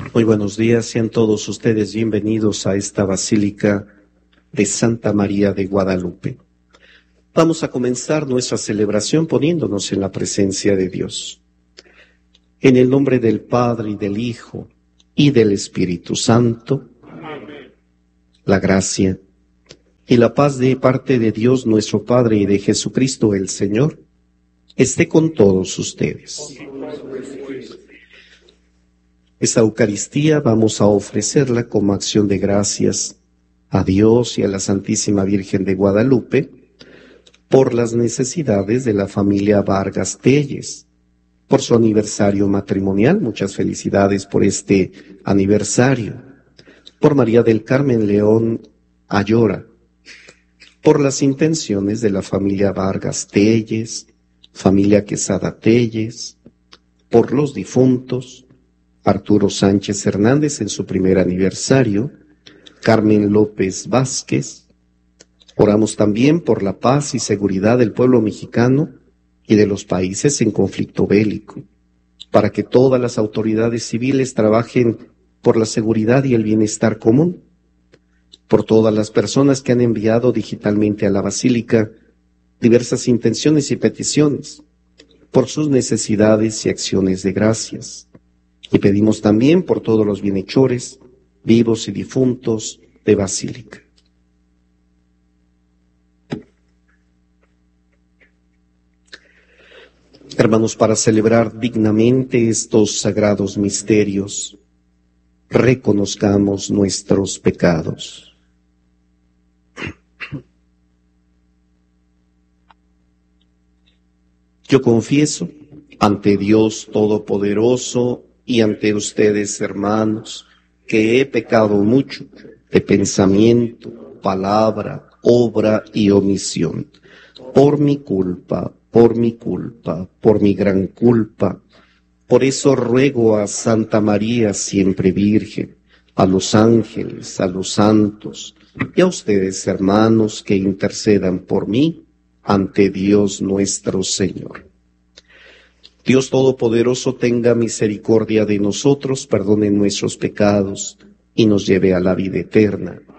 Muy buenos días, sean todos ustedes bienvenidos a esta Basílica de Santa María de Guadalupe. Vamos a comenzar nuestra celebración poniéndonos en la presencia de Dios. En el nombre del Padre y del Hijo y del Espíritu Santo, amén. La gracia y la paz de parte de Dios nuestro Padre y de Jesucristo el Señor esté con todos ustedes. Esta Eucaristía vamos a ofrecerla como acción de gracias a Dios y a la Santísima Virgen de Guadalupe por las necesidades de la familia Vargas Telles, por su aniversario matrimonial. Muchas felicidades por este aniversario. Por María del Carmen León Ayora, por las intenciones de la familia Vargas Telles, familia Quesada Telles, por los difuntos, Arturo Sánchez Hernández en su primer aniversario, Carmen López Vázquez. Oramos también por la paz y seguridad del pueblo mexicano y de los países en conflicto bélico, para que todas las autoridades civiles trabajen por la seguridad y el bienestar común, por todas las personas que han enviado digitalmente a la Basílica diversas intenciones y peticiones, por sus necesidades y acciones de gracias. Y pedimos también por todos los bienhechores, vivos y difuntos de Basílica. Hermanos, para celebrar dignamente estos sagrados misterios, reconozcamos nuestros pecados. Yo confieso ante Dios Todopoderoso y ante ustedes, hermanos, que he pecado mucho de pensamiento, palabra, obra y omisión, por mi culpa, por mi gran culpa. Por eso ruego a Santa María, siempre Virgen, a los ángeles, a los santos, y a ustedes, hermanos, que intercedan por mí ante Dios nuestro Señor. Dios Todopoderoso tenga misericordia de nosotros, perdone nuestros pecados y nos lleve a la vida eterna.